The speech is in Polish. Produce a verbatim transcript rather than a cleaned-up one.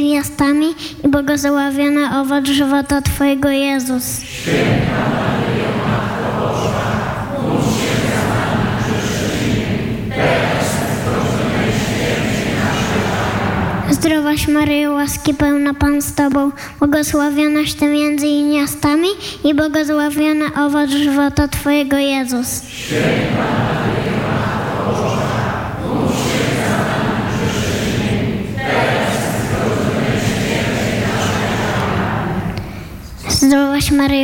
niewiastami i błogosławiony owoc żywota Twojego, Jezus. Zdrowaś Maryjo, łaski pełna Pan z Tobą, błogosławionaś Ty między niewiastami i błogosławiony owoc żywota Twojego, Jezus. Zdrowaś Maryjo,